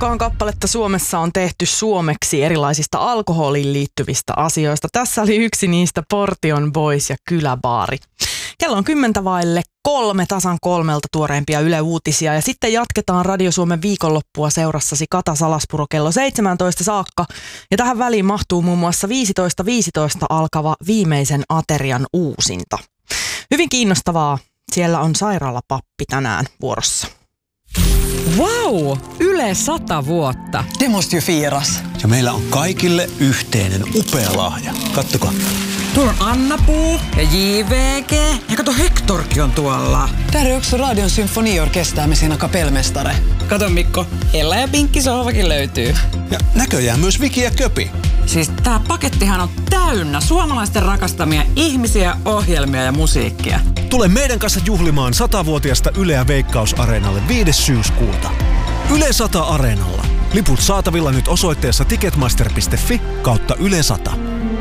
mukaan kappaletta Suomessa on tehty suomeksi erilaisista alkoholiin liittyvistä asioista. Tässä oli yksi niistä Portion Boys ja Kyläbaari. Kello on 2:03, tasan 3 tuoreimpia Yle Uutisia ja sitten jatketaan Radio Suomen viikonloppua seurassasi Kata Salaspuro kello 17 saakka. Ja tähän väliin mahtuu muun muassa 15.15 alkava Viimeisen aterian uusinta. Hyvin kiinnostavaa. Siellä on sairaalapappi tänään vuorossa. Wow! Yle 100 vuotta. Det måste ju firas. Ja meillä on kaikille yhteinen upea lahja. Kattokaa. Tuolla on Anna-Puu ja JVG. Ja kato, Hektorkin on tuolla. Där är också Radion symfoniorkester med sina kapellmästare. Kato Mikko, Ella ja Pinkki sohvakin löytyy. Ja näköjään myös Viki ja Köpi. Siis tää pakettihan on täynnä suomalaisten rakastamia ihmisiä, ohjelmia ja musiikkia. Tule meidän kanssa juhlimaan 100-vuotiasta Yleä Veikkaus-areenalle 5. syyskuuta. Yle 100 Areenalla. Liput saatavilla nyt osoitteessa ticketmaster.fi/Yle 100.